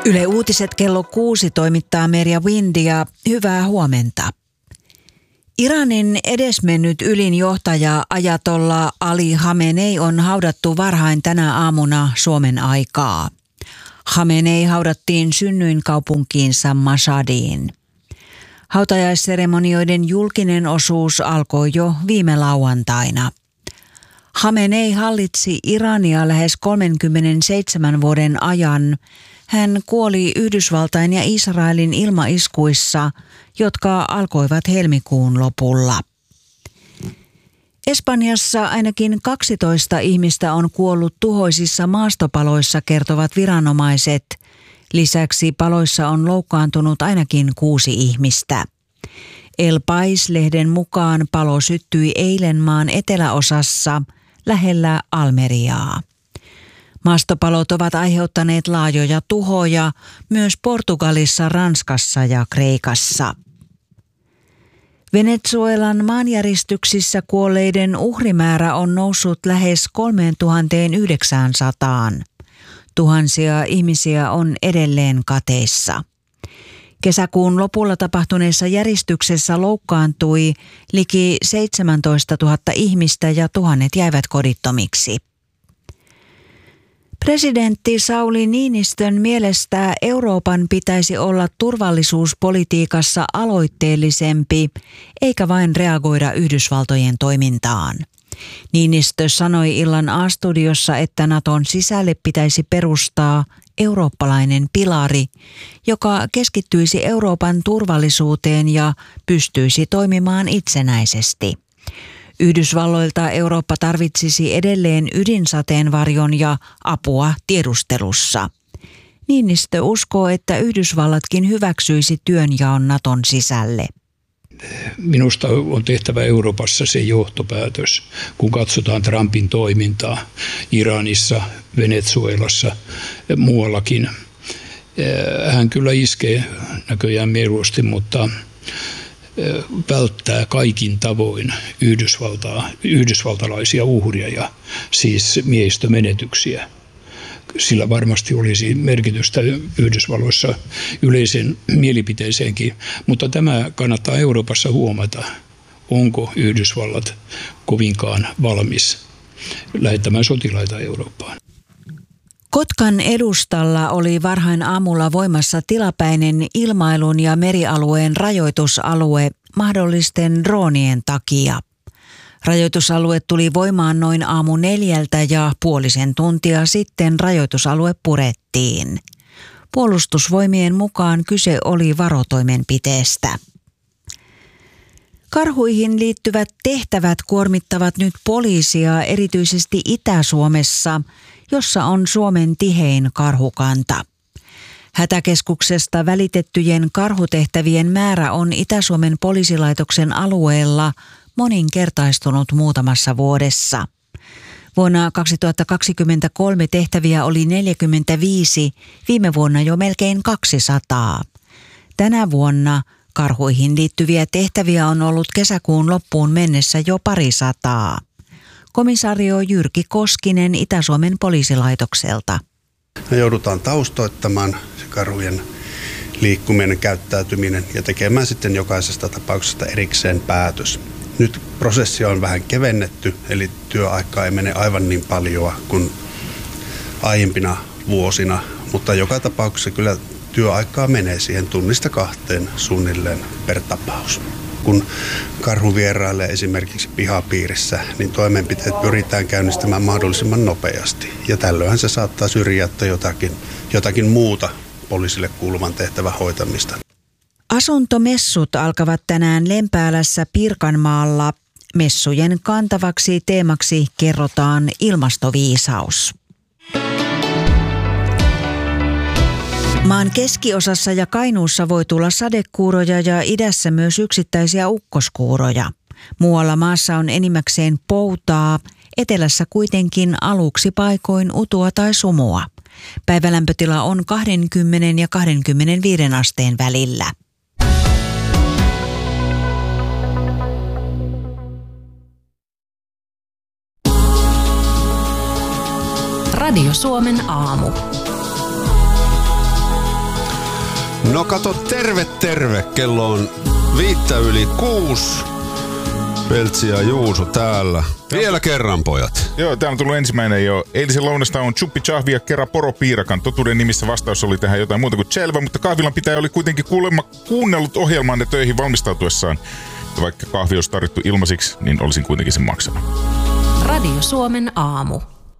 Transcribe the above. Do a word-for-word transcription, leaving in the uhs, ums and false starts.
Yle Uutiset kello kuusi toimittaa Merja Windia. Hyvää huomenta. Iranin edesmennyt ylin johtaja Ajatollah Ali Khamenei on haudattu varhain tänä aamuna Suomen aikaa. Khamenei haudattiin synnyinkaupunkiinsa Mashhadiin. Hautajaisseremonioiden julkinen osuus alkoi jo viime lauantaina. Khamenei hallitsi Irania lähes kolmekymmentäseitsemän vuoden ajan. Hän kuoli Yhdysvaltain ja Israelin ilmaiskuissa, jotka alkoivat helmikuun lopulla. Espanjassa ainakin kaksitoista ihmistä on kuollut tuhoisissa maastopaloissa, kertovat viranomaiset. Lisäksi paloissa on loukkaantunut ainakin kuusi ihmistä. El País-lehden mukaan palo syttyi eilen maan eteläosassa lähellä Almeriaa. Maastopalot ovat aiheuttaneet laajoja tuhoja myös Portugalissa, Ranskassa ja Kreikassa. Venezuelan maanjäristyksissä kuolleiden uhrimäärä on noussut lähes kolmetuhattayhdeksänsataa. Tuhansia ihmisiä on edelleen kateissa. Kesäkuun lopulla tapahtuneessa järjestyksessä loukkaantui liki seitsemäntoistatuhatta ihmistä ja tuhannet jäivät kodittomiksi. Presidentti Sauli Niinistön mielestä Euroopan pitäisi olla turvallisuuspolitiikassa aloitteellisempi, eikä vain reagoida Yhdysvaltojen toimintaan. Niinistö sanoi illan A-studiossa, että Naton sisälle pitäisi perustaa eurooppalainen pilari, joka keskittyisi Euroopan turvallisuuteen ja pystyisi toimimaan itsenäisesti. Yhdysvalloilta Eurooppa tarvitsisi edelleen ydinsateenvarjon ja apua tiedustelussa. Niinistö uskoo, että Yhdysvallatkin hyväksyisi työnjaon Naton sisälle. Minusta on tehtävä Euroopassa se johtopäätös, kun katsotaan Trumpin toimintaa Iranissa, Venezuelassa ja muuallakin. Hän kyllä iskee näköjään mieluusti, mutta välttää kaikin tavoin Yhdysvaltaa, yhdysvaltalaisia uhria ja siis miehistömenetyksiä. Sillä varmasti olisi merkitystä Yhdysvalloissa yleisen mielipiteeseenkin, mutta tämä kannattaa Euroopassa huomata, onko Yhdysvallat kovinkaan valmis lähettämään sotilaita Eurooppaan. Kotkan edustalla oli varhain aamulla voimassa tilapäinen ilmailun ja merialueen rajoitusalue mahdollisten droonien takia. Rajoitusalue tuli voimaan noin aamu neljältä ja puolisen tuntia sitten rajoitusalue purettiin. Puolustusvoimien mukaan kyse oli varotoimenpiteestä. Karhuihin liittyvät tehtävät kuormittavat nyt poliisia erityisesti Itä-Suomessa, jossa on Suomen tihein karhukanta. Hätäkeskuksesta välitettyjen karhutehtävien määrä on Itä-Suomen poliisilaitoksen alueella moninkertaistunut muutamassa vuodessa. Vuonna kaksituhattakaksikymmentäkolme tehtäviä oli neljäkymmentäviisi, viime vuonna jo melkein kaksisataa. Tänä vuonna karhuihin liittyviä tehtäviä on ollut kesäkuun loppuun mennessä jo parisataa. Komisario Jyrki Koskinen Itä-Suomen poliisilaitokselta. Me joudutaan taustoittamaan se karhujen liikkuminen, käyttäytyminen ja tekemään sitten jokaisesta tapauksesta erikseen päätös. Nyt prosessia on vähän kevennetty, eli työaikaa ei mene aivan niin paljon kuin aiempina vuosina, mutta joka tapauksessa kyllä työaikaa menee siihen tunnista kahteen suunnilleen per tapaus. Kun karhu vierailee esimerkiksi pihapiirissä, niin toimenpiteet pyritään käynnistämään mahdollisimman nopeasti. Ja tällöinhän se saattaa syrjäyttää jotakin, jotakin muuta poliisille kuuluvan tehtävän hoitamista. Asuntomessut alkavat tänään Lempäälässä Pirkanmaalla. Messujen kantavaksi teemaksi kerrotaan ilmastoviisaus. Maan keskiosassa ja Kainuussa voi tulla sadekuuroja ja idässä myös yksittäisiä ukkoskuuroja. Muualla maassa on enimmäkseen poutaa, etelässä kuitenkin aluksi paikoin utua tai sumua. Päivälämpötila on kaksikymmentä ja kaksikymmentäviisi asteen välillä. Radio Suomen aamu. No kato, terve terve. Kello on viittä yli kuusi. Peltsi ja Juuso täällä. Vielä kerran, pojat. Joo, täällä on tullut ensimmäinen jo. Eilisen lounasta on chuppi chahvi ja kera poropiirakan. Totuuden nimissä vastaus oli tähän jotain muuta kuin selvä, mutta kahvilan pitäjä oli kuitenkin kuulemma kuunnellut ohjelmaanne töihin valmistautuessaan. Ja vaikka kahvi olisi tarjottu ilmaisiksi, niin olisin kuitenkin sen maksanut. Radio Suomen aamu.